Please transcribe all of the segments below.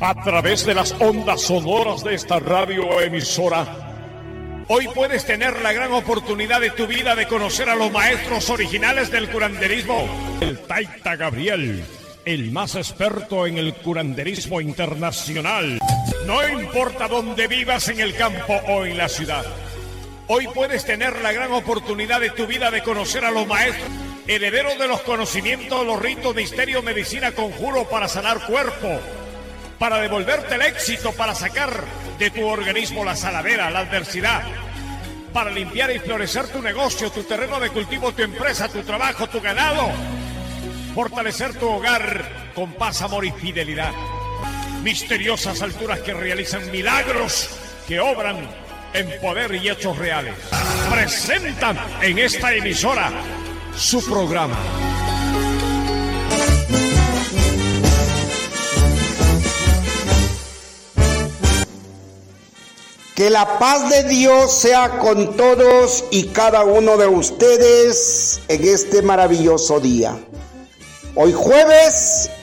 a través de las ondas sonoras de esta radioemisora. Hoy puedes tener la gran oportunidad de tu vida de conocer a los maestros originales del curanderismo. El Taita Gabriel, el más experto en el curanderismo internacional. No importa dónde vivas, en el campo o en la ciudad. Hoy puedes tener la gran oportunidad de tu vida de conocer a los maestros, herederos de los conocimientos, los ritos, misterio, medicina, conjuro para sanar cuerpo, para devolverte el éxito, para sacar de tu organismo la saladera, la adversidad, para limpiar y florecer tu negocio, tu terreno de cultivo, tu empresa, tu trabajo, tu ganado, fortalecer tu hogar con paz, amor y fidelidad. Misteriosas alturas que realizan milagros, que obran en poder y hechos reales. Presentan en esta emisora su programa. Que la paz de Dios sea con todos y cada uno de ustedes en este maravilloso día. Hoy jueves,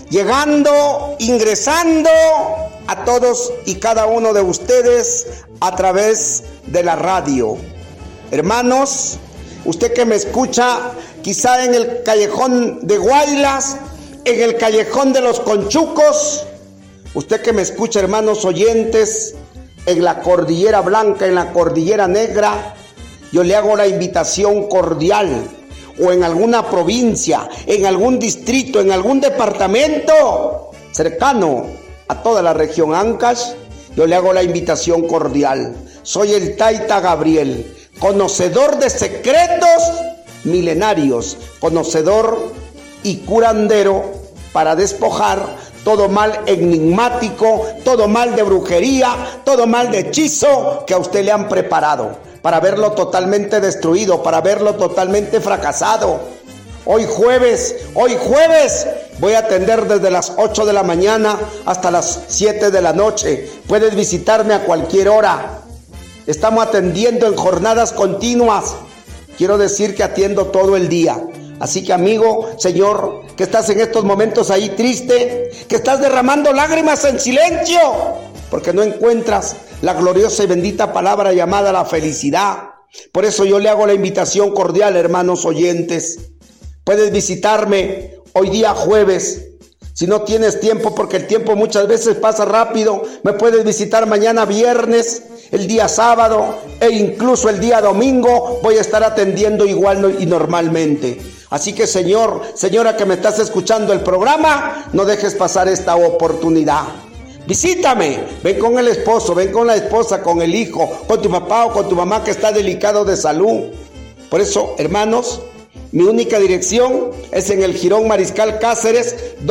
ingresando a todos y cada uno de ustedes a través de la radio. Hermanos, usted que me escucha quizá en el callejón de Guaylas, en el callejón de los Conchucos, usted que me escucha, hermanos oyentes, en la Cordillera Blanca, en la Cordillera Negra, yo le hago la invitación cordial, o en alguna provincia, en algún distrito, en algún departamento cercano a toda la región Ancash, yo le hago la invitación cordial. Soy el Taita Gabriel, conocedor de secretos milenarios, conocedor y curandero para despojar todo mal enigmático, todo mal de brujería, todo mal de hechizo que a usted le han preparado para verlo totalmente destruido, para verlo totalmente fracasado. Hoy jueves, voy a atender desde las 8 de la mañana hasta las 7 de la noche. Puedes visitarme a cualquier hora. Estamos atendiendo en jornadas continuas. Quiero decir que atiendo todo el día. Así que, amigo, señor, que estás en estos momentos ahí triste, que estás derramando lágrimas en silencio, porque no encuentras la gloriosa y bendita palabra llamada la felicidad. Por eso yo le hago la invitación cordial, hermanos oyentes. Puedes visitarme hoy día jueves. Si no tienes tiempo, porque el tiempo muchas veces pasa rápido, me puedes visitar mañana viernes, el día sábado e incluso el día domingo. Voy a estar atendiendo igual y normalmente. Así que, señor, señora que me estás escuchando el programa, no dejes pasar esta oportunidad. Visítame, ven con el esposo, ven con la esposa, con el hijo, con tu papá o con tu mamá que está delicado de salud. Por eso, hermanos, mi única dirección es en el Jirón Mariscal Cáceres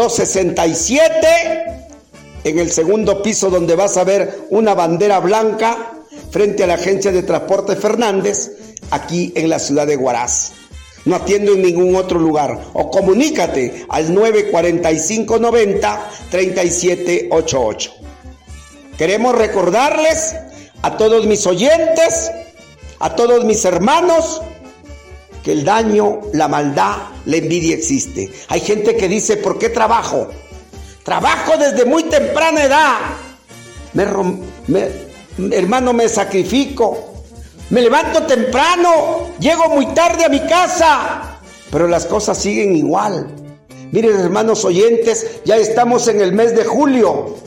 267, en el segundo piso, donde vas a ver una bandera blanca frente a la agencia de transporte Fernández, aquí en la ciudad de Huaraz. No atiendo en ningún otro lugar. O comunícate al 945-90-3788. Queremos recordarles a todos mis oyentes, a todos mis hermanos, que el daño, la maldad, la envidia existe. Hay gente que dice, ¿por qué trabajo? Trabajo desde muy temprana edad. Hermano, me sacrifico. Me levanto temprano, llego muy tarde a mi casa, pero las cosas siguen igual. Miren, hermanos oyentes, ya estamos en el mes de julio.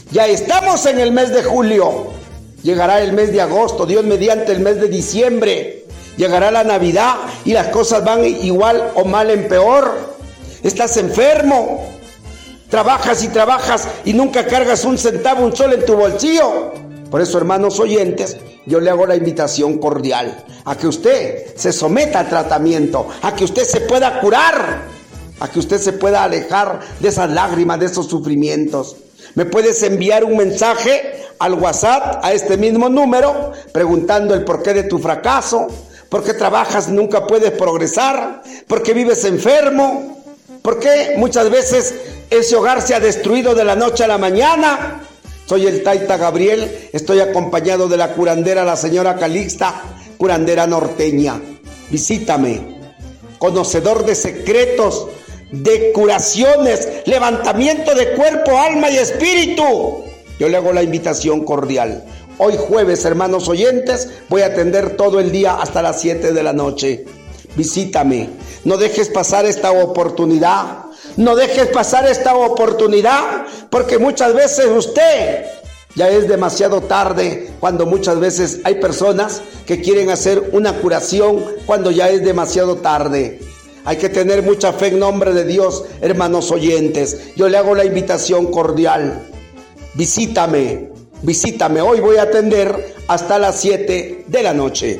Llegará el mes de agosto, Dios mediante el mes de diciembre. Llegará la Navidad y las cosas van igual o mal en peor. Estás enfermo, trabajas y nunca cargas un centavo, un sol en tu bolsillo. Por eso, hermanos oyentes, yo le hago la invitación cordial a que usted se someta al tratamiento, a que usted se pueda curar, a que usted se pueda alejar de esas lágrimas, de esos sufrimientos. Me puedes enviar un mensaje al WhatsApp, a este mismo número, preguntando el porqué de tu fracaso, por qué trabajas y nunca puedes progresar, por qué vives enfermo, por qué muchas veces ese hogar se ha destruido de la noche a la mañana. Soy el Taita Gabriel, estoy acompañado de la curandera, la señora Calixta, curandera norteña. Visítame, conocedor de secretos de curaciones, levantamiento de cuerpo, alma y espíritu. Yo le hago la invitación cordial. Hoy jueves, hermanos oyentes, voy a atender todo el día hasta las 7 de la noche. Visítame, no dejes pasar esta oportunidad. No dejes pasar esta oportunidad, porque muchas veces usted ya es demasiado tarde, cuando muchas veces hay personas que quieren hacer una curación cuando ya es demasiado tarde. Hay que tener mucha fe en nombre de Dios, hermanos oyentes. Yo le hago la invitación cordial. Visítame, visítame. Hoy voy a atender hasta las 7 de la noche.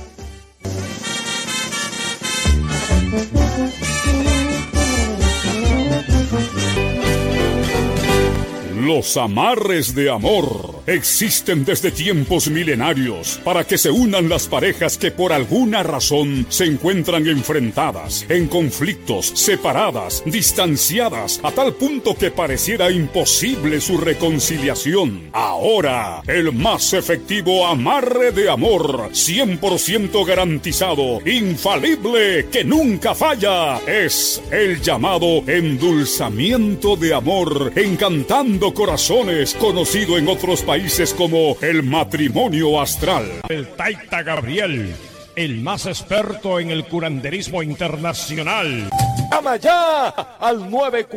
Los amarres de amor existen desde tiempos milenarios para que se unan las parejas que por alguna razón se encuentran enfrentadas, en conflictos, separadas, distanciadas, a tal punto que pareciera imposible su reconciliación. Ahora, el más efectivo amarre de amor, 100% garantizado, infalible, que nunca falla, es el llamado endulzamiento de amor, encantando corazones, conocido en otros países como el matrimonio astral. El Taita Gabriel, el más experto en el curanderismo internacional. Llama ya al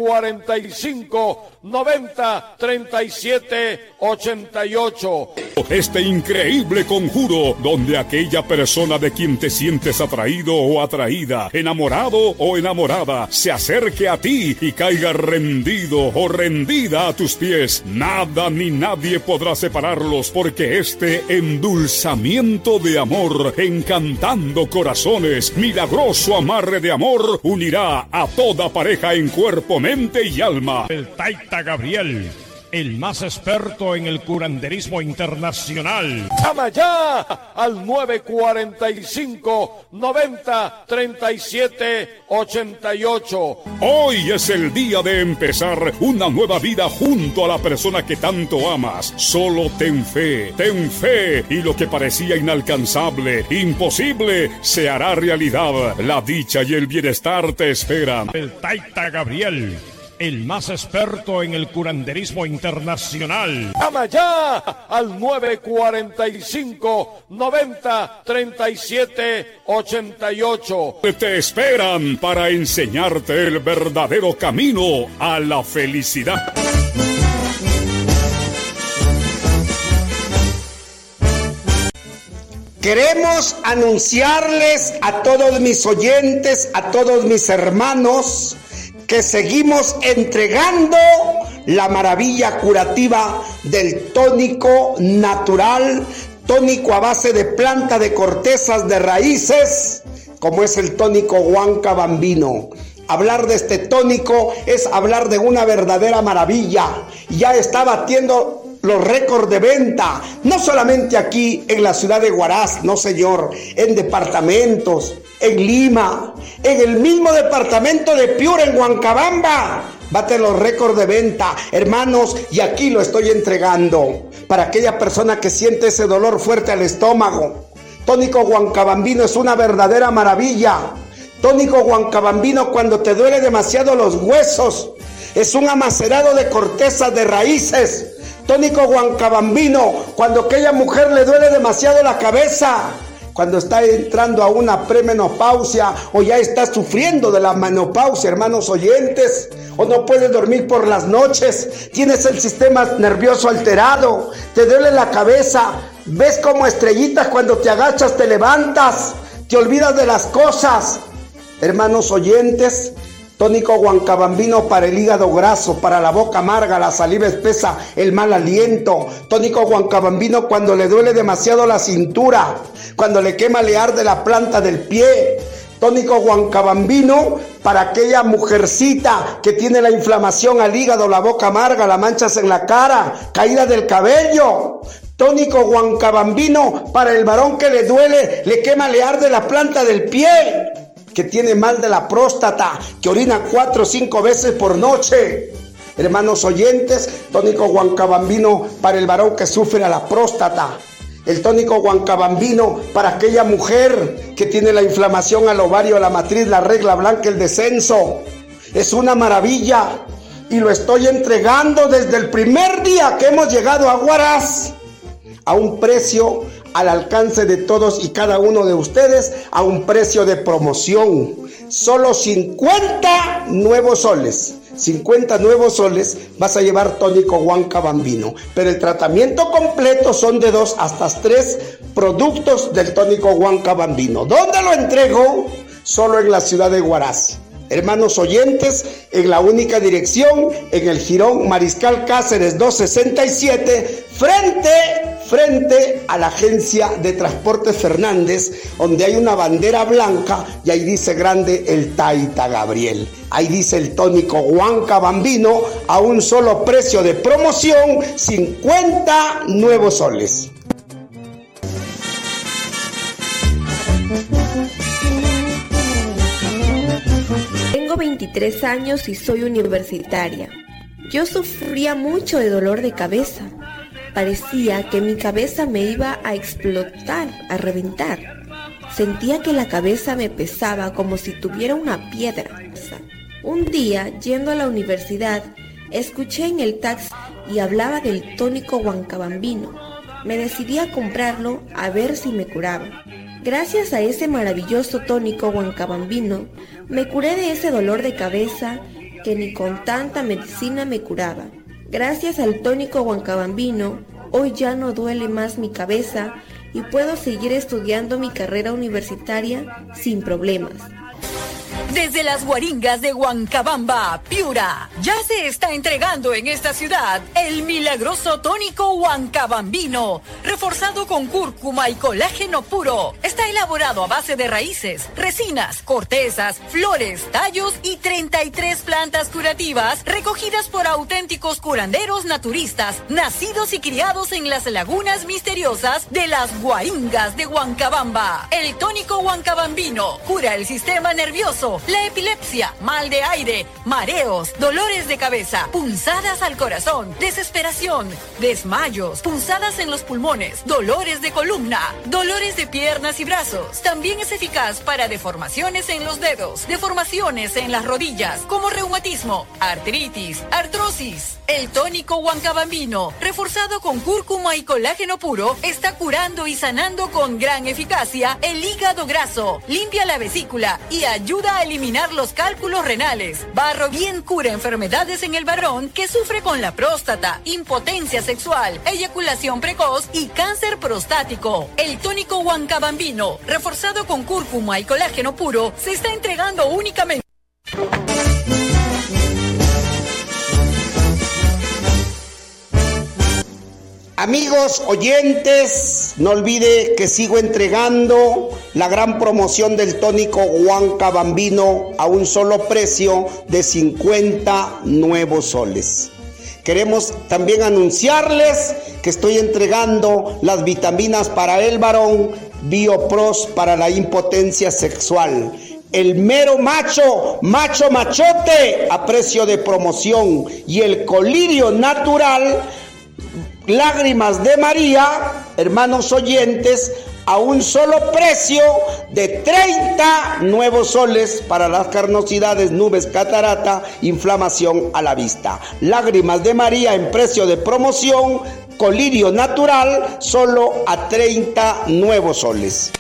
945-90-37-88. Este increíble conjuro, donde aquella persona de quien te sientes atraído o atraída, enamorado o enamorada, se acerque a ti y caiga rendido o rendida a tus pies. Nada ni nadie podrá separarlos, porque este endulzamiento de amor, encantando corazones, milagroso amarre de amor, unirá a toda pareja en cuerpo, mente y alma. El Taita Gabriel, el más experto en el curanderismo internacional. Llama ya al 945-90-37-88. Hoy es el día de empezar una nueva vida junto a la persona que tanto amas. Solo ten fe, y lo que parecía inalcanzable, imposible, se hará realidad. La dicha y el bienestar te esperan. El Taita Gabriel, el más experto en el curanderismo internacional. Llama ya al 945-90-37-88. Te esperan para enseñarte el verdadero camino a la felicidad. Queremos anunciarles a todos mis oyentes, a todos mis hermanos, que seguimos entregando la maravilla curativa del tónico natural, tónico a base de planta, de cortezas, de raíces, como es el tónico Huanca Bambino. Hablar de este tónico es hablar de una verdadera maravilla. Ya está batiendo los récords de venta, no solamente aquí en la ciudad de Huaraz, no señor, en departamentos, en Lima, en el mismo departamento de Piura, en Huancabamba, bate los récords de venta, hermanos, y aquí lo estoy entregando para aquella persona que siente ese dolor fuerte al estómago. Tónico Huancabambino es una verdadera maravilla. Tónico Huancabambino cuando te duele demasiado los huesos, es un amacerado de cortezas, de raíces. Tónico Huancabambino cuando aquella mujer le duele demasiado la cabeza, cuando está entrando a una premenopausia o ya está sufriendo de la menopausia, hermanos oyentes, o no puedes dormir por las noches, tienes el sistema nervioso alterado, te duele la cabeza, ves como estrellitas cuando te agachas, te levantas, te olvidas de las cosas. Hermanos oyentes, tónico Huancabambino para el hígado graso, para la boca amarga, la saliva espesa, el mal aliento. Tónico Huancabambino cuando le duele demasiado la cintura, cuando le quema, le arde la planta del pie. Tónico Huancabambino para aquella mujercita que tiene la inflamación al hígado, la boca amarga, las manchas en la cara, caída del cabello. Tónico Huancabambino para el varón que le duele, le quema, le arde la planta del pie, que tiene mal de la próstata, que orina 4 o 5 veces por noche. Hermanos oyentes, tónico Huancabambino para el varón que sufre a la próstata. El tónico Huancabambino para aquella mujer que tiene la inflamación al ovario, a la matriz, la regla blanca, el descenso. Es una maravilla y lo estoy entregando desde el primer día que hemos llegado a Huaraz a un precio al alcance de todos y cada uno de ustedes, a un precio de promoción. Solo 50 nuevos soles. 50 nuevos soles vas a llevar tónico Huanca Bambino. Pero el tratamiento completo son de 2 hasta 3 productos del tónico Huanca Bambino. ¿Dónde lo entrego? Solo en la ciudad de Huaraz. Hermanos oyentes, en la única dirección, en el Jirón Mariscal Cáceres 267, frente a la agencia de Transportes Fernández, donde hay una bandera blanca y ahí dice grande el Taita Gabriel. Ahí dice el tónico Huanca Bambino a un solo precio de promoción, 50 nuevos soles. Tengo 23 años y soy universitaria. Yo sufría mucho de dolor de cabeza. Parecía que mi cabeza me iba a explotar, a reventar. Sentía que la cabeza me pesaba como si tuviera una piedra. Un día, yendo a la universidad, escuché en el taxi y hablaba del tónico Huanca Bambino. Me decidí a comprarlo a ver si me curaba. Gracias a ese maravilloso tónico Huanca Bambino, me curé de ese dolor de cabeza que ni con tanta medicina me curaba. Gracias al tónico Huanca Bambino, hoy ya no duele más mi cabeza y puedo seguir estudiando mi carrera universitaria sin problemas. Desde las guaringas de Huancabamba, Piura, ya se está entregando en esta ciudad el milagroso tónico Huanca Bambino, reforzado con cúrcuma y colágeno puro. Está elaborado a base de raíces, resinas, cortezas, flores, tallos y 33 plantas curativas recogidas por auténticos curanderos naturistas, nacidos y criados en las lagunas misteriosas de las guaringas de Huancabamba. El tónico Huanca Bambino cura el sistema nervioso, la epilepsia, mal de aire, mareos, dolores de cabeza, punzadas al corazón, desesperación, desmayos, punzadas en los pulmones, dolores de columna, dolores de piernas y brazos. También es eficaz para deformaciones en los dedos, deformaciones en las rodillas, como reumatismo, artritis, artrosis. El tónico Huanca Bambino, reforzado con cúrcuma y colágeno puro, está curando y sanando con gran eficacia el hígado graso, limpia la vesícula y ayuda a eliminar los cálculos renales. Barro bien cura enfermedades en el varón que sufre con la próstata, impotencia sexual, eyaculación precoz y cáncer prostático. El tónico Huanca Bambino, reforzado con cúrcuma y colágeno puro, se está entregando únicamente. Amigos oyentes, no olvide que sigo entregando la gran promoción del tónico Huanca Bambino a un solo precio de 50 nuevos soles. Queremos también anunciarles que estoy entregando las vitaminas para el varón, Biopros para la impotencia sexual. El mero machote a precio de promoción y el colirio natural, Lágrimas de María, hermanos oyentes, a un solo precio de 30 nuevos soles para las carnosidades, nubes, catarata, inflamación a la vista. Lágrimas de María en precio de promoción, colirio natural, solo a 30 nuevos soles.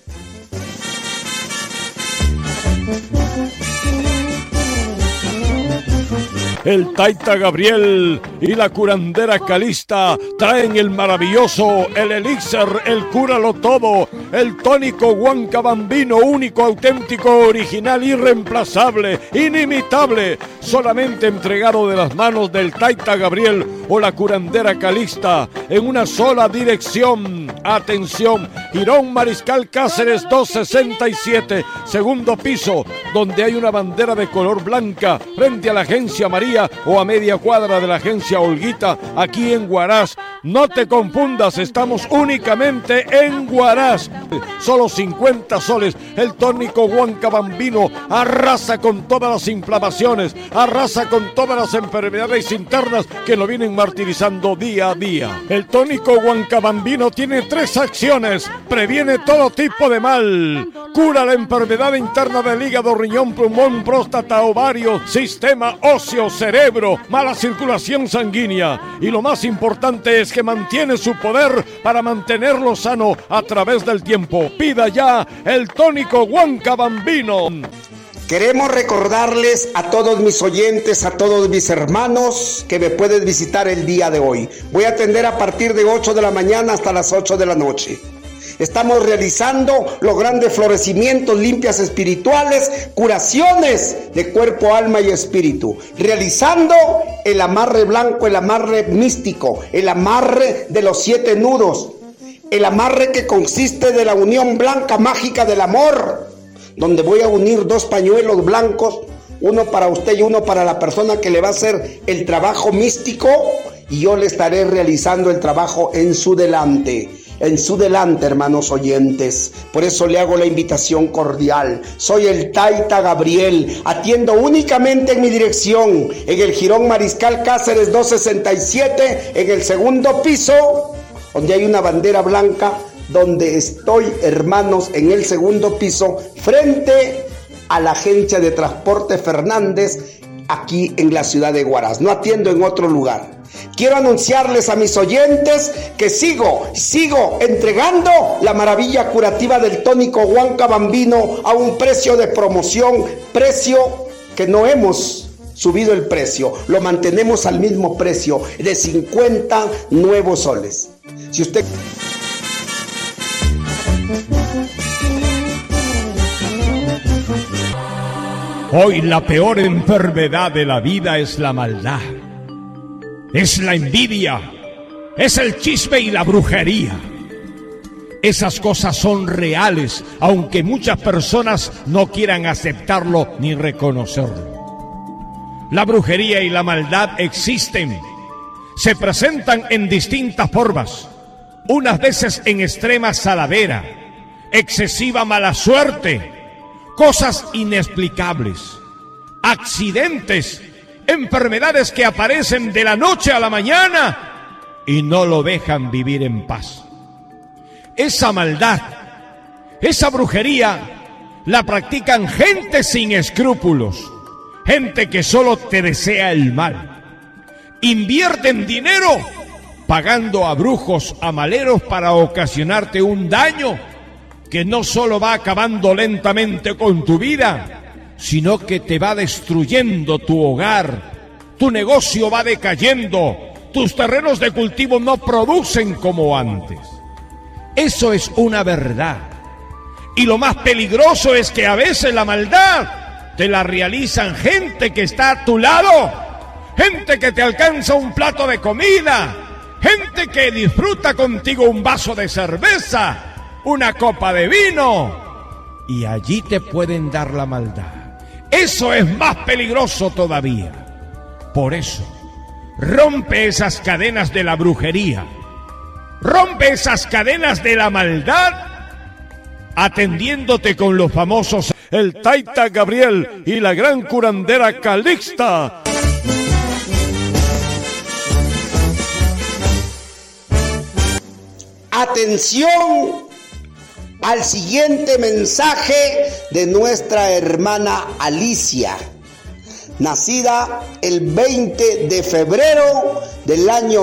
El Taita Gabriel y la curandera Calista traen el maravilloso, el elixir, el cúralo todo, el tónico Huanca Bambino, único, auténtico, original, irreemplazable, inimitable, solamente entregado de las manos del Taita Gabriel o la curandera Calista en una sola dirección. Atención, Jirón Mariscal Cáceres 267, segundo piso, donde hay una bandera de color blanca frente a la agencia María o a media cuadra de la agencia Olguita, aquí en Huaraz. No te confundas, estamos únicamente en Huaraz. Solo 50 soles. El tónico Huanca Bambino arrasa con todas las inflamaciones, arrasa con todas las enfermedades internas que lo vienen martirizando día a día. El tónico Huanca Bambino tiene 3 acciones. Previene todo tipo de mal, Cura la enfermedad interna del hígado, riñón, pulmón, próstata, ovario, sistema óseo, cerebro, mala circulación sanguínea. Y lo más importante es que mantiene su poder para mantenerlo sano a través del tiempo. Pida ya el tónico Huancabambino. Queremos recordarles a todos mis oyentes, a todos mis hermanos, que me pueden visitar el día de hoy. Voy a atender a partir de 8 de la mañana hasta las 8 de la noche. Estamos realizando los grandes florecimientos, limpias espirituales, curaciones de cuerpo, alma y espíritu. Realizando el amarre blanco, el amarre místico, el amarre de los 7 nudos. El amarre que consiste de la unión blanca mágica del amor, donde voy a unir 2 pañuelos blancos, uno para usted y uno para la persona que le va a hacer el trabajo místico, y yo le estaré realizando el trabajo en su delante, hermanos oyentes. Por eso le hago la invitación cordial. Soy el Taita Gabriel, atiendo únicamente en mi dirección, en el Jirón Mariscal Cáceres 267, en el 2º piso, donde hay una bandera blanca, donde estoy, hermanos, en el 2º piso, frente a la agencia de transporte Fernández, aquí en la ciudad de Huaraz. No atiendo en otro lugar. Quiero anunciarles a mis oyentes que sigo entregando la maravilla curativa del tónico Huancabambino a un precio de promoción, precio que no hemos subido el precio, lo mantenemos al mismo precio de 50 nuevos soles. Si usted... Hoy la peor enfermedad de la vida es la maldad, es la envidia, es el chisme y la brujería. Esas cosas son reales, aunque muchas personas no quieran aceptarlo ni reconocerlo. La brujería y la maldad existen, se presentan en distintas formas, unas veces en extrema saladera, excesiva mala suerte, cosas inexplicables, accidentes, enfermedades que aparecen de la noche a la mañana y no lo dejan vivir en paz. Esa maldad, esa brujería, la practican gente sin escrúpulos, gente que solo te desea el mal. Invierten dinero pagando a brujos, a maleros para ocasionarte un daño que no solo va acabando lentamente con tu vida, sino que te va destruyendo tu hogar, tu negocio va decayendo, tus terrenos de cultivo no producen como antes. Eso es una verdad. Y lo más peligroso es que a veces la maldad te la realizan gente que está a tu lado, gente que te alcanza un plato de comida, gente que disfruta contigo un vaso de cerveza, una copa de vino, y allí te pueden dar la maldad. Eso es más peligroso todavía. Por eso, rompe esas cadenas de la brujería, rompe esas cadenas de la maldad, atendiéndote con los famosos el Taita Gabriel y la gran curandera Calixta. Atención al siguiente mensaje de nuestra hermana Alicia, nacida el 20 de febrero del año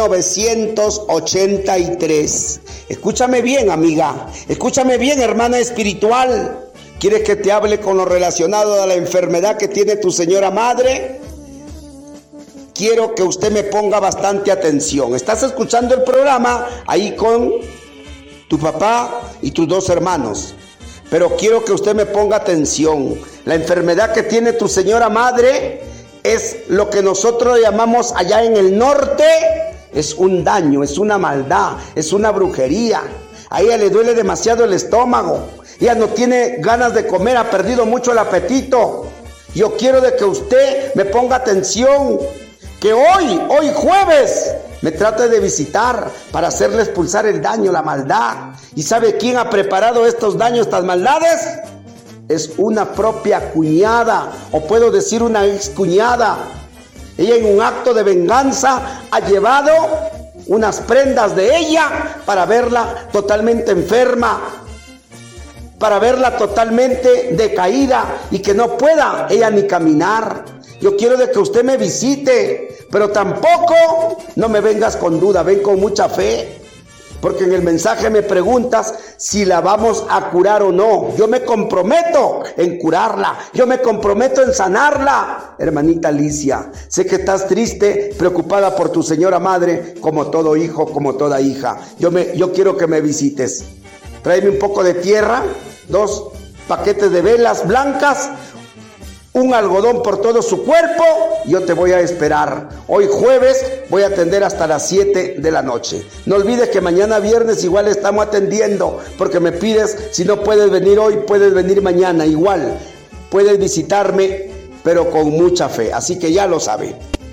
1983. Escúchame bien, amiga, escúchame bien, hermana espiritual. ¿Quieres que te hable con lo relacionado a la enfermedad que tiene tu señora madre? Quiero que usted me ponga bastante atención. Estás escuchando el programa ahí con tu papá y tus 2 hermanos, pero quiero que usted me ponga atención. La enfermedad que tiene tu señora madre es lo que nosotros llamamos allá en el norte, es un daño, es una maldad, es una brujería. A ella le duele demasiado el estómago, ella no tiene ganas de comer, ha perdido mucho el apetito. Yo quiero de que usted me ponga atención, que hoy jueves, me trate de visitar para hacerle expulsar el daño, la maldad. ¿Y sabe quién ha preparado estos daños, estas maldades? Es una propia cuñada, o puedo decir una ex cuñada. Ella, en un acto de venganza, ha llevado unas prendas de ella para verla totalmente enferma. para verla totalmente decaída y que no pueda ella ni caminar. Yo quiero de que usted me visite, pero tampoco no me vengas con duda, ven con mucha fe. Porque en el mensaje me preguntas si la vamos a curar o no. Yo me comprometo en curarla. Yo me comprometo en sanarla. Hermanita Alicia, sé que estás triste, preocupada por tu señora madre, como todo hijo, como toda hija. Yo quiero que me visites. Tráeme un poco de tierra, 2 paquetes de velas blancas, un algodón por todo su cuerpo. Yo te voy a esperar. Hoy jueves voy a atender hasta las 7 de la noche. No olvides que mañana viernes igual estamos atendiendo, porque me pides, si no puedes venir hoy, puedes venir mañana. Igual puedes visitarme, pero con mucha fe. Así que ya lo sabe.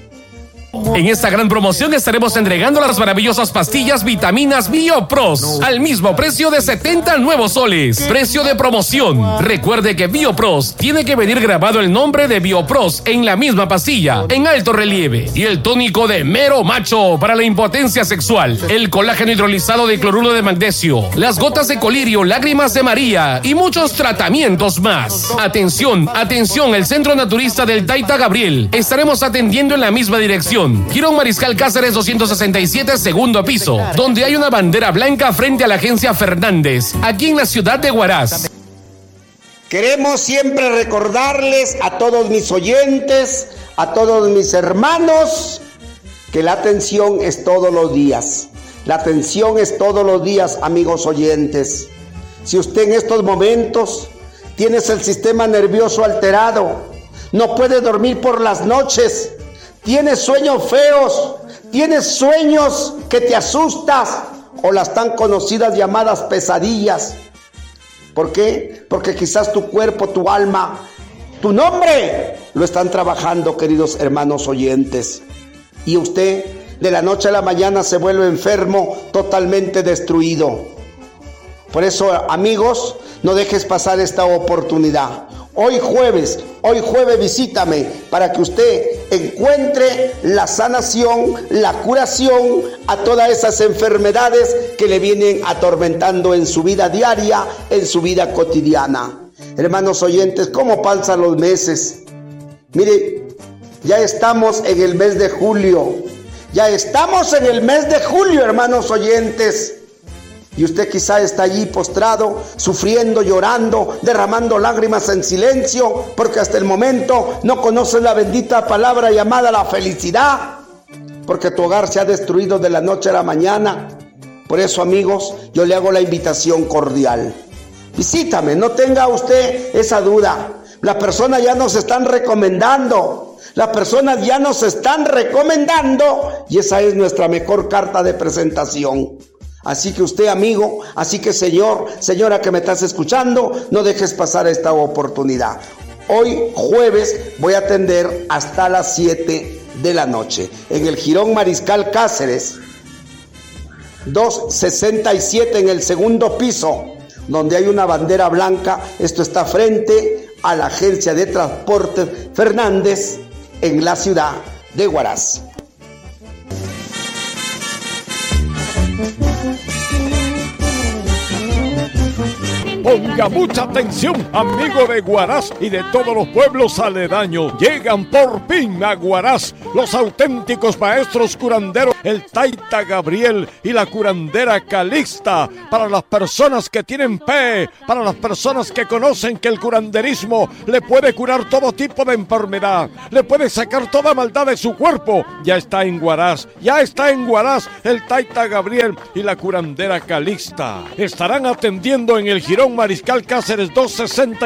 En esta gran promoción estaremos entregando las maravillosas pastillas vitaminas BioPros al mismo precio de 70 nuevos soles. Precio de promoción. Recuerde que BioPros tiene que venir grabado el nombre de BioPros en la misma pastilla, en alto relieve. Y el tónico de Mero Macho para la impotencia sexual. El colágeno hidrolizado de cloruro de magnesio. Las gotas de colirio, lágrimas de María y muchos tratamientos más. Atención, atención, el Centro Naturista del Taita Gabriel. Estaremos atendiendo en la misma dirección. Girón Mariscal Cáceres 267, segundo piso, donde hay una bandera blanca frente a la agencia Fernández, aquí en la ciudad de Huaraz. Queremos siempre recordarles a todos mis oyentes, a todos mis hermanos, que la atención es todos los días. La atención es todos los días, amigos oyentes. Si usted en estos momentos tienes el sistema nervioso alterado, no puede dormir por las noches, tienes sueños feos, tienes sueños que te asustas, o las tan conocidas llamadas pesadillas. ¿Por qué? Porque quizás tu cuerpo, tu alma, tu nombre lo están trabajando, queridos hermanos oyentes. Y usted de la noche a la mañana se vuelve enfermo, totalmente destruido. Por eso, amigos, no dejes pasar esta oportunidad. Hoy jueves visítame para que usted encuentre la sanación, la curación a todas esas enfermedades que le vienen atormentando en su vida diaria, en su vida cotidiana. Hermanos oyentes, ¿cómo pasan los meses? Mire, ya estamos en el mes de julio. Ya estamos en el mes de julio, hermanos oyentes. Y usted quizá está allí postrado, sufriendo, llorando, derramando lágrimas en silencio, porque hasta el momento no conoce la bendita palabra llamada la felicidad, porque tu hogar se ha destruido de la noche a la mañana. Por eso, amigos, yo le hago la invitación cordial. Visítame, no tenga usted esa duda. Las personas ya nos están recomendando. Las personas ya nos están recomendando, y esa es nuestra mejor carta de presentación. Así que usted, amigo, así que señor, señora que me estás escuchando, no dejes pasar esta oportunidad. Hoy jueves voy a atender hasta las 7 de la noche en el Girón Mariscal Cáceres 267, en el segundo piso, donde hay una bandera blanca. Esto está frente a la agencia de transporte Fernández en la ciudad de Huaraz. Ponga mucha atención, amigo de Huaraz y de todos los pueblos aledaños. Llegan por fin a Huaraz los auténticos maestros curanderos, el Taita Gabriel y la curandera Calixta. Para las personas que tienen fe, para las personas que conocen que el curanderismo le puede curar todo tipo de enfermedad, le puede sacar toda maldad de su cuerpo. Ya está en Huaraz el Taita Gabriel y la curandera Calixta. Estarán atendiendo en el Girón Mariscal Cáceres 260